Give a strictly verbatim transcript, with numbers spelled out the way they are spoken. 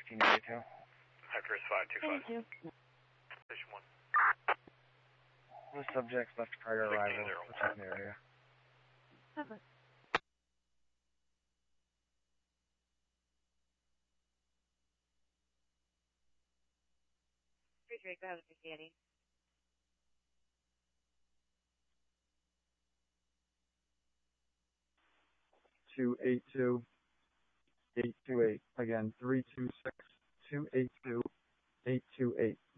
sixteen eighty-two. Actress five two five. Thank you. Station one. The subjects left prior arrival. Protect the area. Cover. three three, go ahead with your C I D. two eight two, eight two eight. Again, three two six, two eight two, eight two eight.